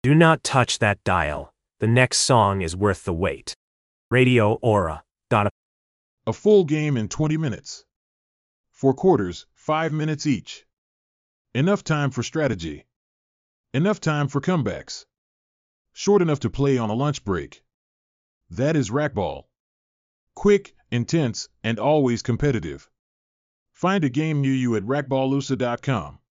Do not touch that dial. The next song is worth the wait. Radio Aura. A full game in 20 minutes. 4 quarters, 5 minutes each. Enough time for strategy. Enough time for comebacks. Short enough to play on a lunch break. That is racquetball. Quick, intense, and always competitive. Find a game near you at racquetballusa.com.